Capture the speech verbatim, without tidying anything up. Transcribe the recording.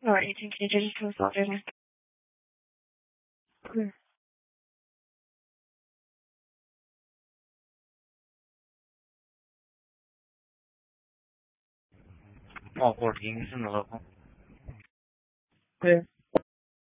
Alright, eighteen, can you change to a soldier? Clear. All fourteen is in the local. Clear.